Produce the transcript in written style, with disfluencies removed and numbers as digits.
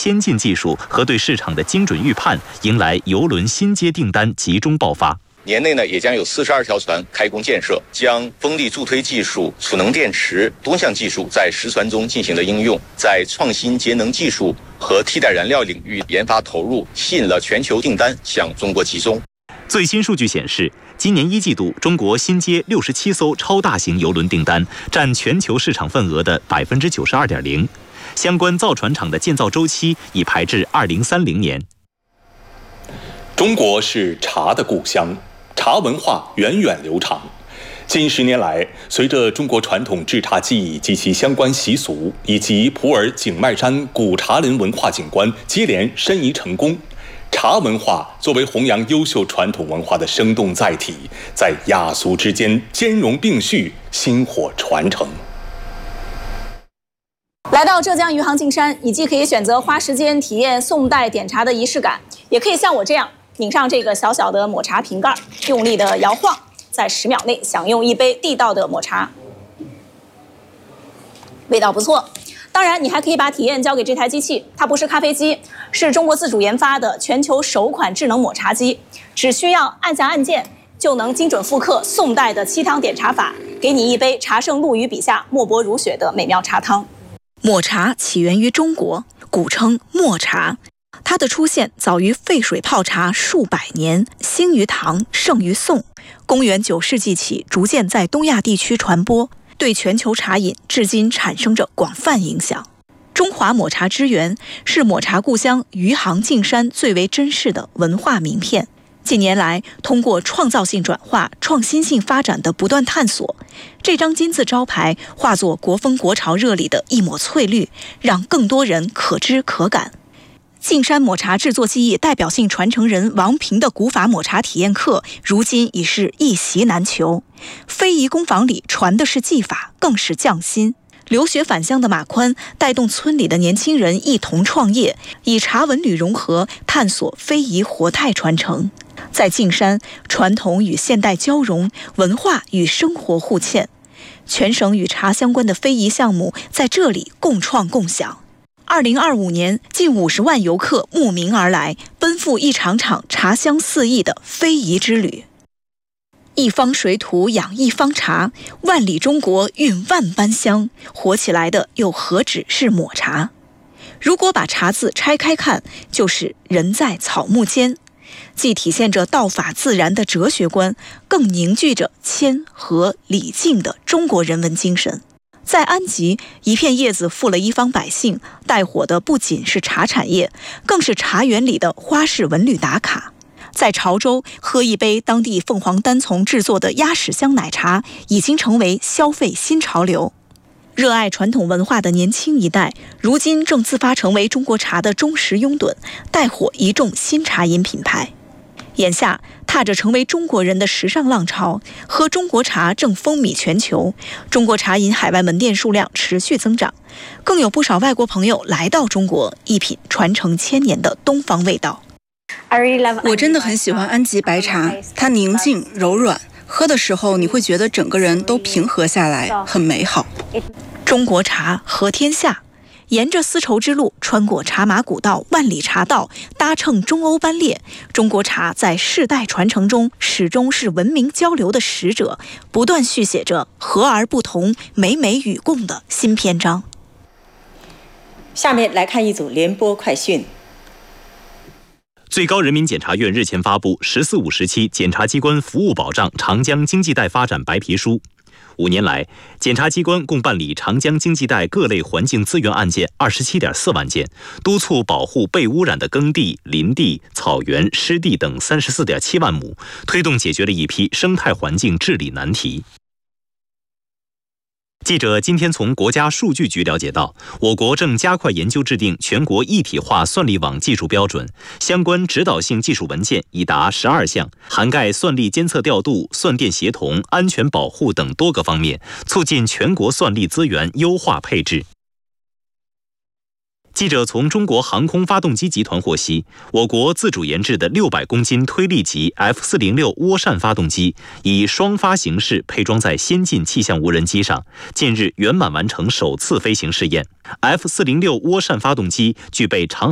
先进技术和对市场的精准预判，迎来邮轮新阶订单集中爆发。 年内呢，也将有42条船开工建设，将风力助推技术、储能电池多项技术在实船中进行了应用，在创新节能技术和替代燃料领域研发投入，吸引了全球订单向中国集中。 最新数据显示，今年1季度，中国新接67艘超大型邮轮订单，占全球市场份额的92.0%。相关造船厂的建造周期已排至2030年。 中国是茶的故乡，茶文化源远流长。近10年来，随着中国传统制茶技艺及其相关习俗，以及普洱景迈山古茶林文化景观接连申遗成功，茶文化作为弘扬优秀传统文化的生动载体，在雅俗之间兼容并蓄，薪火传承。 来到浙江余杭径山，你既可以选择花时间体验宋代点茶的仪式感，也可以像我这样拧上这个小小的抹茶瓶盖，用力的摇晃，在10秒内享用一杯地道的抹茶，味道不错。当然，你还可以把体验交给这台机器，它不是咖啡机，是中国自主研发的全球首款智能抹茶机，只需要按下按键，就能精准复刻宋代的沏汤点茶法，给你一杯茶圣陆羽笔下墨泊如雪的美妙茶汤。 抹茶起源于中国，古称墨茶。它的出现早于沸水泡茶数百年，兴于唐，盛于宋。公元9世纪起，逐渐在东亚地区传播，对全球茶饮至今产生着广泛影响。中华抹茶之源是抹茶故乡余杭径山最为珍视的文化名片。近年来，通过创造性转化、创新性发展的不断探索，这张金字招牌化作国风国潮热里的一抹翠绿，让更多人可知可感。径山抹茶制作技艺代表性传承人王平的古法抹茶体验课，如今已是一席难求。非遗工坊里传的是技法，更是匠心。留学返乡的马宽带动村里的年轻人一同创业，以茶文旅融合，探索非遗活态传承。在径山，传统与现代交融，文化与生活互嵌，全省与茶相关的非遗项目在这里共创共享。2025年，近50万游客慕名而来，奔赴一场场茶香四溢的非遗之旅。一方水土养一方茶，万里中国蕴万般香，活起来的又何止是抹茶？如果把茶字拆开看，就是人在草木间，既体现着道法自然的哲学观，更凝聚着谦和礼敬的中国人文精神。在安吉，一片叶子富了一方百姓，带火的不仅是茶产业，更是茶园里的花式文旅打卡。在潮州，喝一杯当地凤凰单丛制作的鸭屎香奶茶，已经成为消费新潮流。热爱传统文化的年轻一代，如今正自发成为中国茶的忠实拥趸，带火一众新茶饮品牌。眼下，踏着成为中国人的时尚浪潮，喝中国茶正风靡全球，中国茶饮海外门店数量持续增长，更有不少外国朋友来到中国，一品传承1000年的东方味道。 我真的很喜欢安吉白茶，它宁静柔软，喝的时候你会觉得整个人都平和下来，很美好。 中国茶合天下，沿着丝绸之路，穿过茶马古道、万里茶道，搭乘中欧班列，中国茶在世代传承中始终是文明交流的使者，不断续写着和而不同、美美与共的新篇章。 下面来看一组联播快讯。 最高人民检察院日前发布《“十四五”时期检察机关服务保障长江经济带发展白皮书》。5年来，检察机关共办理长江经济带各类环境资源案件27.4万件，督促保护被污染的耕地、林地、草原、湿地等34.7万亩，推动解决了一批生态环境治理难题。记者今天从国家数据局了解到，我国正加快研究制定全国一体化算力网技术标准，相关指导性技术文件已达12项，涵盖算力监测调度、算电协同、安全保护等多个方面，促进全国算力资源优化配置。记者从中国航空发动机集团获悉，我国自主研制的600公斤推力级 F406 涡扇发动机以双发形式配装在先进气象无人机上，近日圆满完成首次飞行试验。F406 涡扇发动机具备长